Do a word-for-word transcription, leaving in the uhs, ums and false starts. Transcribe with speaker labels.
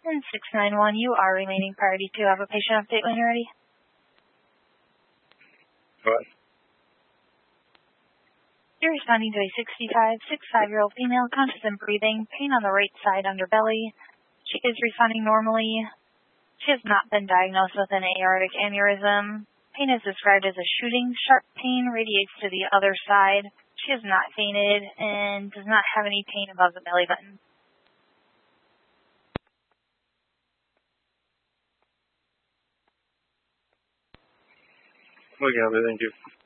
Speaker 1: And six nine one, you are remaining priority to have a patient update when you're ready.
Speaker 2: What?
Speaker 1: You're responding to a sixty-five, sixty-five-year-old female, conscious and breathing, pain on the right side underbelly. She is responding normally. She has not been diagnosed with an aortic aneurysm. Pain is described as a shooting. Sharp pain radiates to the other side. She has not fainted and does not have any pain above the belly button.
Speaker 2: Okay, thank you.